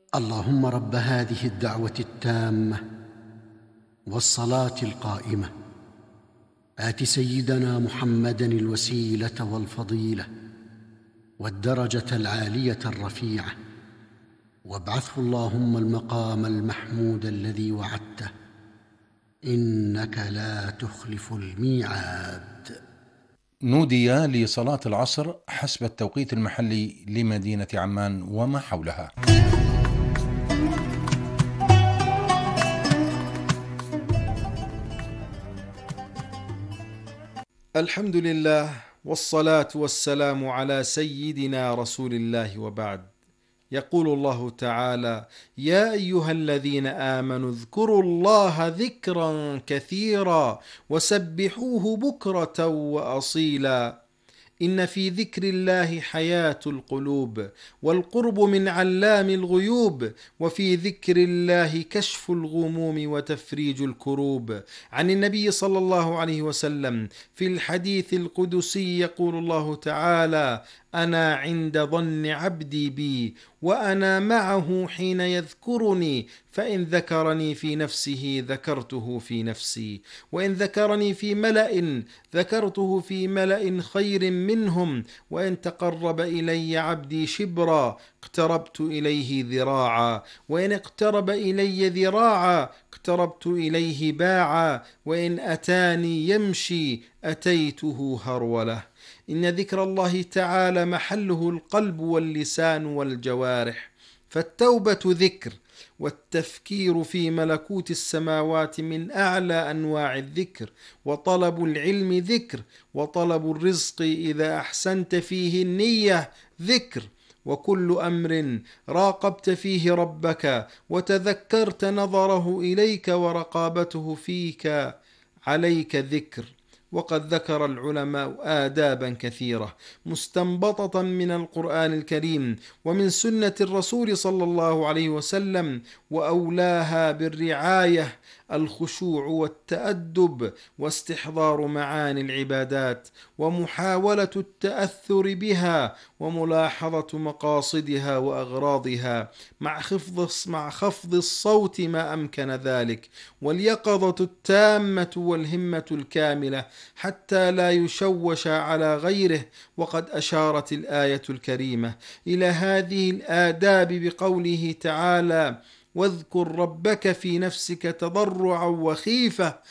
اللهم رب هذه الدعوة التامة والصلاة القائمة آت سيدنا محمدًا الوسيلة والفضيلة والدرجة العالية الرفيعة، وابعثه اللهم المقام المحمود الذي وعدته، إنك لا تخلف الميعاد. نودي لصلاة العصر حسب التوقيت المحلي لمدينة عمان وما حولها. الحمد لله والصلاة والسلام على سيدنا رسول الله، وبعد. يقول الله تعالى: يا أيها الذين آمنوا اذكروا الله ذكرا كثيرا وسبحوه بكرة وأصيلا، إن في ذكر الله حياة القلوب والقرب من علام الغيوب، وفي ذكر الله كشف الغموم وتفريج الكروب. عن النبي صلى الله عليه وسلم في الحديث القدسي يقول الله تعالى: أنا عند ظن عبدي بي وأنا معه حين يذكرني، فإن ذكرني في نفسه ذكرته في نفسي، وإن ذكرني في ملأ ذكرته في ملأ خير منهم، وإن تقرب إلي عبدي شبرا اقتربت إليه ذراعا، وإن اقترب إلي ذراعا اقتربت إليه باعا، وإن أتاني يمشي أتيته هرولة. إن ذكر الله تعالى محله القلب واللسان والجوارح، فالتوبة ذكر، والتفكير في ملكوت السماوات من أعلى أنواع الذكر، وطلب العلم ذكر، وطلب الرزق إذا أحسنت فيه النية ذكر، وكل أمر راقبت فيه ربك وتذكرت نظره إليك ورقابته فيك عليك ذكر. وقد ذكر العلماء آدابا كثيرة مستنبطة من القرآن الكريم ومن سنة الرسول صلى الله عليه وسلم، وأولاها بالرعاية الخشوع والتأدب واستحضار معاني العبادات ومحاولة التأثر بها وملاحظة مقاصدها وأغراضها مع خفض الصوت ما أمكن ذلك، واليقظة التامة والهمة الكاملة حتى لا يشوش على غيره. وقد أشارت الآية الكريمة إلى هذه الآداب بقوله تعالى: واذكر ربك في نفسك تضرعا وخيفة